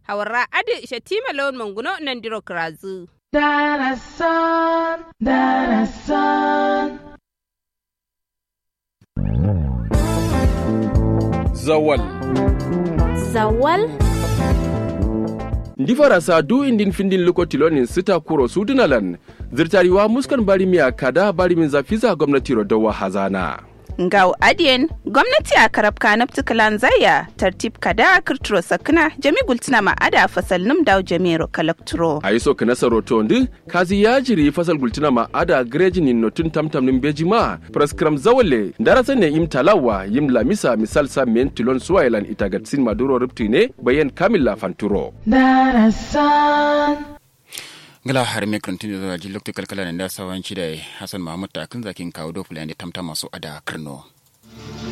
Hawarra adi shatima lawan manguno nan diro krazu. Darasan. Zawal. Ndi farasa du indin findin lokotilonin sita kuro sudunalan zirtariwa muskan barimiya kada barimin zafiza gwamnati rodawa hazana. Ngau adiyen gwamnati a karabka na ptikalan zaya tartib kada kirturo sakna jami gultina ma ada fasal num daw jamiro kalakturo. A yi so kana saroto ndi kazi ya jiri fasal gultina ma ada grejinin notun tamtam nin bejima praskram zawale darasa ne im talawa yim lamisa misal sa men tilon suwailan itagatsin maduro ruptine bayan kamila fanturo. Darasan. Gala har me continue zuwa jin lokacin kalkala da sawanci da Hassan Mahmud ta kan zakin kawo dofula ne tamta masu ada Karno.